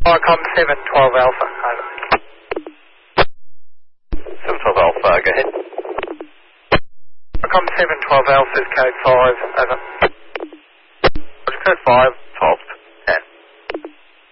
Icom 712 Alpha, over. 712 Alpha, go ahead. Icom 712 Alpha is code 5, over. Roger, code 5.